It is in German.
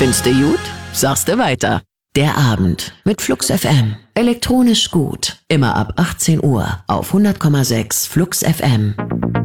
Findest du gut? Sagst du weiter. Der Abend mit Flux FM. Elektronisch gut. Immer ab 18 Uhr auf 100,6 Flux FM.